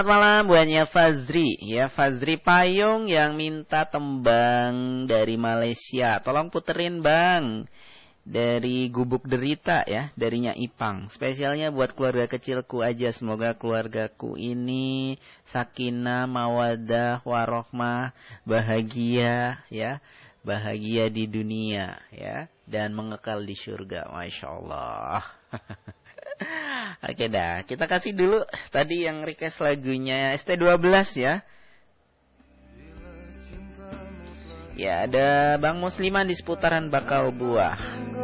Malam buatnya Fazri ya, Fazri Payung yang minta tembang dari Malaysia. Tolong puterin Bang. Dari Gubuk Derita ya, darinya Ipang. Spesialnya buat keluarga kecilku aja. Semoga keluargaku ini sakinah, mawaddah, warohmah, bahagia ya. Bahagia di dunia ya, dan mengekal di surga. Masya Allah. Oke dah, kita kasih dulu tadi yang request lagunya ST12 ya. Ya, ada Bang Musliman di seputaran Bakal Buah.